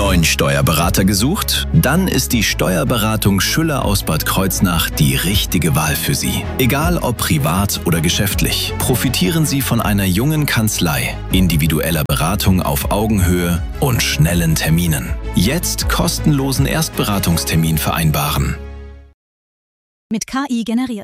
Neuen Steuerberater gesucht? Dann ist die Steuerberatung Schüller aus Bad Kreuznach die richtige Wahl für Sie. Egal ob privat oder geschäftlich, profitieren Sie von einer jungen Kanzlei, individueller Beratung auf Augenhöhe und schnellen Terminen. Jetzt kostenlosen Erstberatungstermin vereinbaren. Mit KI generiert.